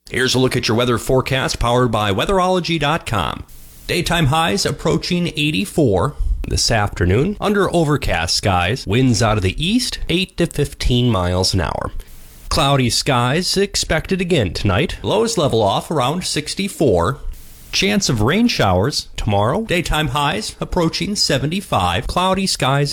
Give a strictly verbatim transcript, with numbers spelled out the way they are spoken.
Here's a look at your weather forecast powered by weatherology dot com. Daytime highs approaching eighty-four. This afternoon, under overcast skies, winds out of the east, eight to fifteen miles an hour. Cloudy skies expected again tonight. Lows level off around sixty-four. Chance of rain showers tomorrow. Daytime highs approaching seventy-five. Cloudy skies